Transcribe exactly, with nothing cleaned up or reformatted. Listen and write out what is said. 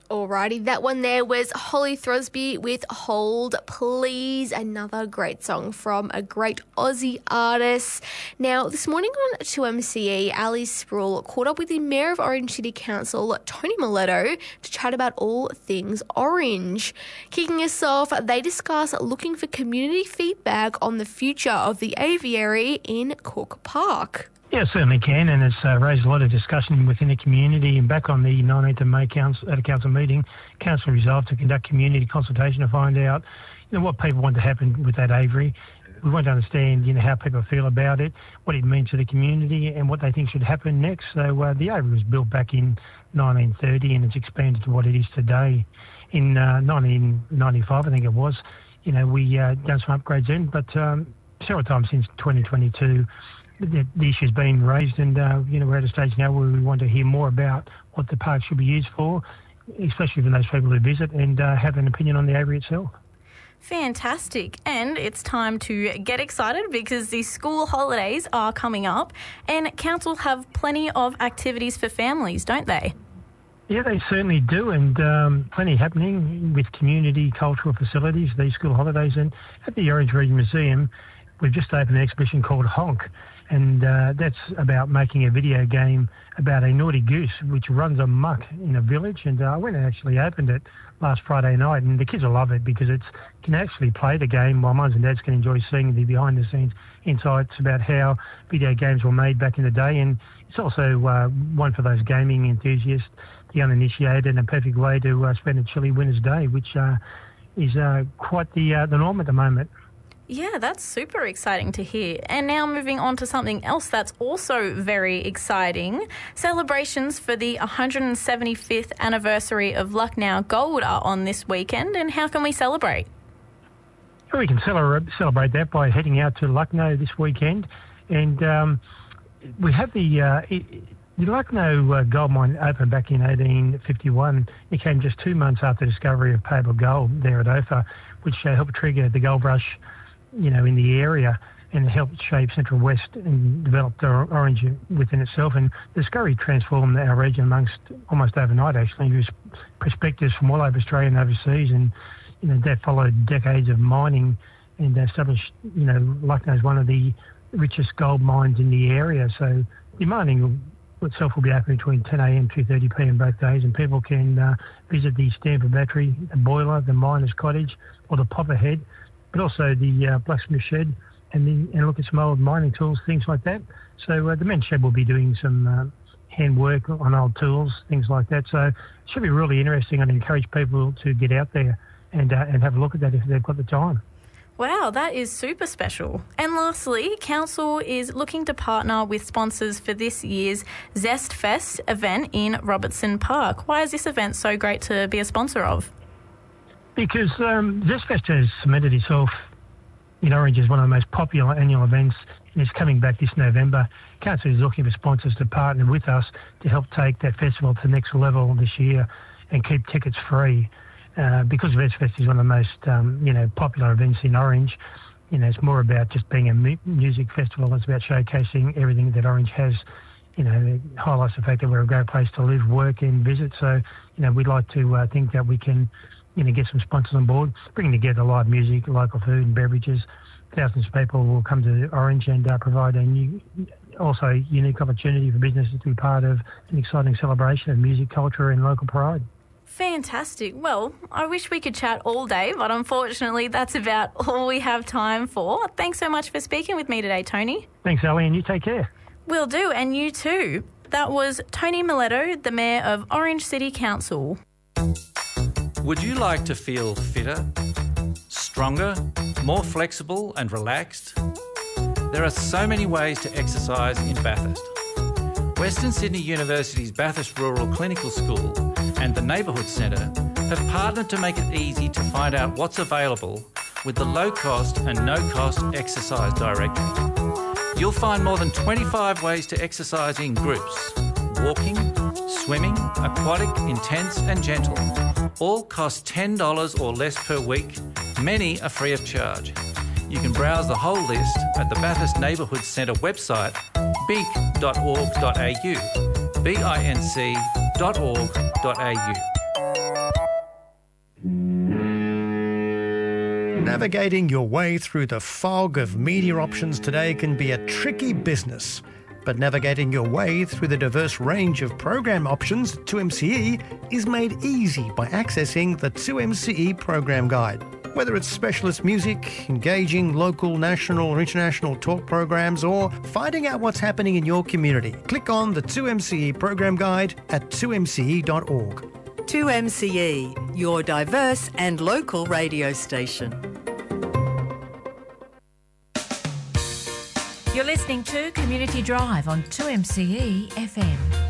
Alrighty, that one there was Holly Throsby with Hold Please, another great song from a great Aussie artist. Now, this morning on two M C E, Ali Sproul caught up with the Mayor of Orange City Council, Tony Miletto, to chat about all things Orange. Kicking us off, they discuss looking for community feedback on the future of the aviary in Cook Park. Yeah, certainly can, and it's uh, raised a lot of discussion within the community. And back on the nineteenth of May council, at a council meeting, council resolved to conduct community consultation to find out, you know, what people want to happen with that aviary. We want to understand, you know, how people feel about it, what it means to the community, and what they think should happen next. So uh, the aviary was built back in nineteen thirty, and it's expanded to what it is today. In uh, nineteen ninety-five, I think it was, you know, we uh, done some upgrades in, but um, several times since twenty twenty-two. The, the issue's been raised, and uh, you know, we're at a stage now where we want to hear more about what the park should be used for, especially for those people who visit, and uh, have an opinion on the aviary itself. Fantastic. And it's time to get excited because the school holidays are coming up, and council have plenty of activities for families, don't they? Yeah, they certainly do, and um, plenty happening with community cultural facilities, these school holidays. And at the Orange Region Museum, we've just opened an exhibition called Honk, and uh, that's about making a video game about a naughty goose which runs amok in a village. And uh, I went and actually opened it last Friday night, and the kids will love it because it's can actually play the game while mums and dads can enjoy seeing the behind-the-scenes insights about how video games were made back in the day. And it's also uh, one for those gaming enthusiasts, the uninitiated, and a perfect way to uh, spend a chilly winter's day, which uh, is uh, quite the uh, the norm at the moment. Yeah, that's super exciting to hear. And now moving on to something else that's also very exciting. Celebrations for the one hundred seventy-fifth anniversary of Lucknow Gold are on this weekend, and how can we celebrate? Well, we can celebrate, celebrate that by heading out to Lucknow this weekend. And um, we have the... Uh, it, The Lucknow uh, gold mine opened back in eighteen fifty-one. It came just two months after the discovery of payable gold there at Ophir, which uh, helped trigger the gold rush, you know, in the area, and it helped shape Central West and developed Orange within itself. And the discovery transformed our region amongst almost overnight, actually. It was prospectors from all over Australia and overseas, and you know that followed decades of mining and established, you know, Lucknow as one of the richest gold mines in the area. So the mining itself will be open between ten a.m. to two thirty p.m. both days, and people can uh, visit the Stanford Battery, the boiler, the miner's cottage, or the popper head, but also the uh, blacksmith shed, and, the, and look at some old mining tools, things like that. So uh, the men's shed will be doing some uh, handwork on old tools, things like that. So it should be really interesting. I'd encourage people to get out there and uh, and have a look at that if they've got the time. Wow, that is super special. And lastly, Council is looking to partner with sponsors for this year's Zest Fest event in Robertson Park. Why is this event so great to be a sponsor of? Because um, Zest Fest has cemented itself in Orange as one of the most popular annual events, and it's coming back this November. Council is looking for sponsors to partner with us to help take that festival to the next level this year and keep tickets free. Uh, because Zest Fest is one of the most, um, you know, popular events in Orange, you know, it's more about just being a mu- music festival. It's about showcasing everything that Orange has. You know, it highlights the fact that we're a great place to live, work, and visit. So, you know, we'd like to uh, think that we can, you know, get some sponsors on board, bringing together live music, local food and beverages. Thousands of people will come to Orange and uh, provide a new, also a unique opportunity for businesses to be part of an exciting celebration of music, culture, and local pride. Fantastic. Well, I wish we could chat all day, but unfortunately that's about all we have time for. Thanks so much for speaking with me today, Tony. Thanks, Ali, and you take care. Will do, and you too. That was Tony Miletto, the Mayor of Orange City Council. Would you like to feel fitter, stronger, more flexible and relaxed? There are so many ways to exercise in Bathurst. Western Sydney University's Bathurst Rural Clinical School and the Neighbourhood Centre have partnered to make it easy to find out what's available with the low-cost and no-cost exercise directory. You'll find more than twenty-five ways to exercise in groups: walking, swimming, aquatic, intense and gentle. All cost ten dollars or less per week. Many are free of charge. You can browse the whole list at the Bathurst Neighbourhood Centre website, binc dot org dot a u, B I N C dot org dot a u. Navigating your way through the fog of media options today can be a tricky business. But navigating your way through the diverse range of program options at two M C E is made easy by accessing the two M C E Program Guide. Whether it's specialist music, engaging local, national or international talk programs, or finding out what's happening in your community, click on the two M C E Program Guide at two M C E dot org. two M C E, your diverse and local radio station. You're listening to Community Drive on two M C E F M.